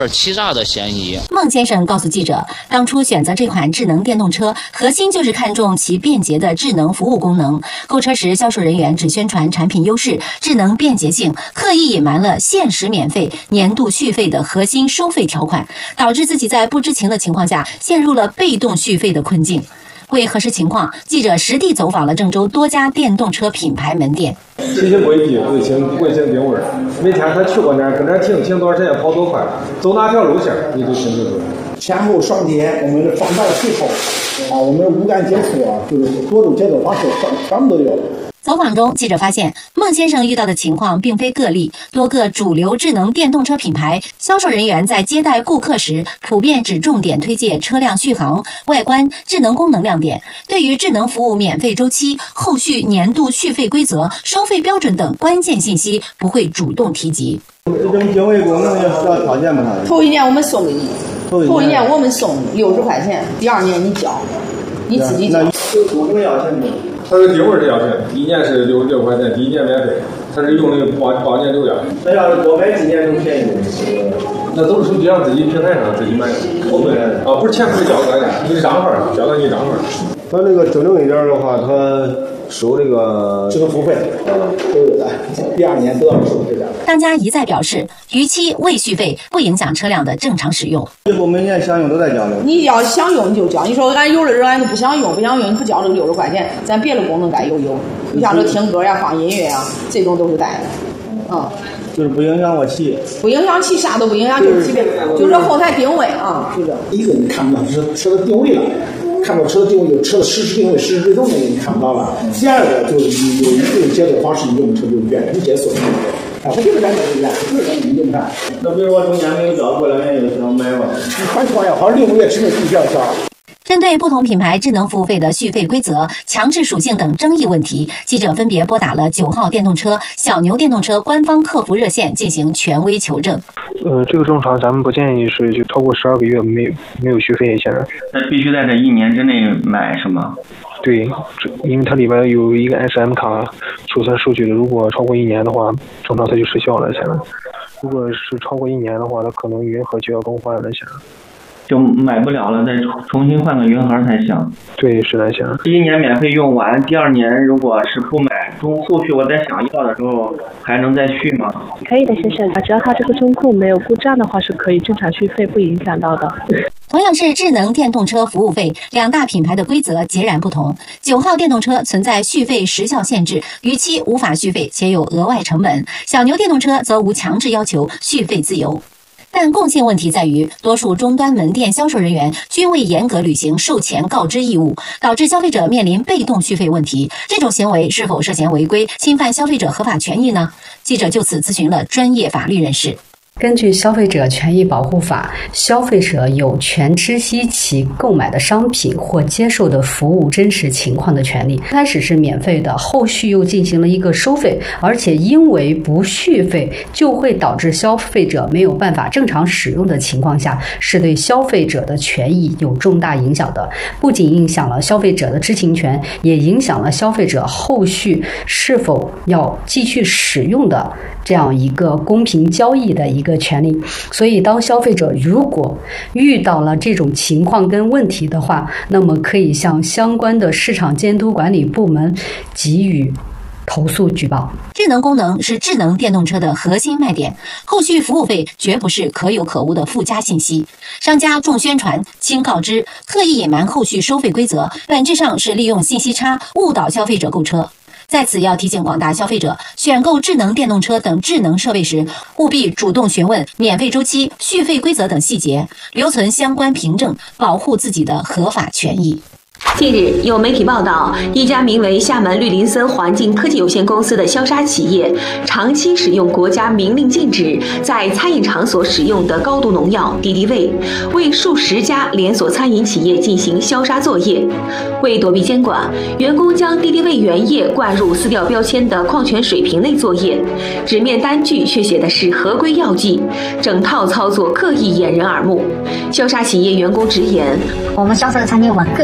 欺诈的嫌疑。 孟先生告诉记者，当初选择这款智能电动车，核心就是看重其便捷的智能服务功能。购车时，销售人员只宣传产品优势、智能便捷性，刻意隐瞒了限时免费、年度续费的核心收费条款，导致自己在不知情的情况下陷入了被动续费的困境。为核实情况，记者实地走访了郑州多家电动车品牌门店。 提醒轨迹不会停定位，每天他去过哪儿，跟哪儿停多少时间，跑多快，走哪条路线，你都清楚。 前后双电，我们的防盗系统我们的无感检测就是多种检测方式全部都有。 走访中，记者发现孟先生遇到的情况并非个例，多个主流智能电动车品牌销售人员在接待顾客时，普遍只重点推介车辆续航、外观、智能功能亮点，对于智能服务免费周期、后续年度续费规则、收费标准等关键信息不会主动提及。 这种定位功能要需要条件吗？ 头一年我们送给你，头一年我们送60块钱，第2年你交，你自己交。 有功能要钱吗？ 它是定位是要钱，第1年是66块钱，第1年免费，它是用的保年流量。 那要是多买几年更便宜？ 那都是从这样自己平台上自己买的。不是钱不是交给的，你的账号交到你账号。 它这个正一点的话，它收这个智能付费都有的，第2年都要收这个。 商家一再表示，逾期未续费不影响车辆的正常使用。 以后每年想用都在交的。 你要想用你就交，你说俺有的人俺都不想用你不交这个60块钱，咱别的功能该有。你像这听歌呀、放音乐呀，这种都是带的。 就是不影响我骑， 不影响骑，啥都不影响，就是后台定位就这。 一个你看不到车的定位了。看到车的定位就车的实时定位、实时追踪那个你看不到了。第二个就是你有一个解锁方式，你用车就远程解锁。它就是咱这个就是咱你用它。 那比如我中间没有交过2年就能买吧？ 一般情况下，好像6个月之内必须要交。 针对不同品牌智能服务费的续费规则、强制属性等争议问题，记者分别拨打了9号电动车、小牛电动车官方客服热线进行权威求证。 这个正常，咱们不建议是就超过12个月没有续费现在。 那必须在这1年之内买是吗？ 对，因为它里边有一个 SM 卡储存数据的，如果超过1年的话，正常它就失效了。现在，如果是超过1年的话，它可能云盒就要更换了。现在就买不了了，再重新换个云盒才行。 对，是的，行。 第1年免费用完，第2年如果是不买，后续我再想要的时候还能再续吗？ 可以的，先生，只要它这个中控没有故障的话，是可以正常续费，不影响到的。 同样是智能电动车服务费，两大品牌的规则截然不同。9号电动车存在续费时效限制，逾期无法续费且有额外成本；小牛电动车则无强制要求，续费自由。但共性问题在于，多数终端门店销售人员均未严格履行售前告知义务，导致消费者面临被动续费问题。这种行为是否涉嫌违规，侵犯消费者合法权益呢？记者就此咨询了专业法律人士。 根据《消费者权益保护法》，消费者有权知悉其购买的商品或接受的服务真实情况的权利。开始是免费的，后续又进行了一个收费，而且因为不续费就会导致消费者没有办法正常使用的情况下，是对消费者的权益有重大影响的。不仅影响了消费者的知情权，也影响了消费者后续是否要继续使用的这样一个公平交易的一个权利。所以当消费者如果遇到了这种情况跟问题的话，那么可以向相关的市场监督管理部门给予投诉举报。 智能功能是智能电动车的核心卖点，后续服务费绝不是可有可无的附加信息。商家重宣传、轻告知，刻意隐瞒后续收费规则，本质上是利用信息差误导消费者购车。在此要提醒广大消费者，选购智能电动车等智能设备时，务必主动询问免费周期、续费规则等细节，留存相关凭证，保护自己的合法权益。 近日，有媒体报道，一家名为厦门绿林森环境科技有限公司的消杀企业，长期使用国家明令禁止在餐饮场所使用的高度农药敌敌畏，为数10家连锁餐饮企业进行消杀作业。为躲避监管，员工将敌敌畏原液灌入撕掉标签的矿泉水瓶内作业，纸面单据却写的是合规药剂，整套操作刻意掩人耳目。消杀企业员工直言： 我们销售的产品我个人是不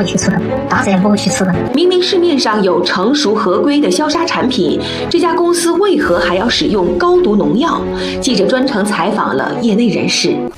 去吃的，大自然不会去吃的。 明明市面上有成熟合规的消杀产品，这家公司为何还要使用高毒农药？记者专程采访了业内人士。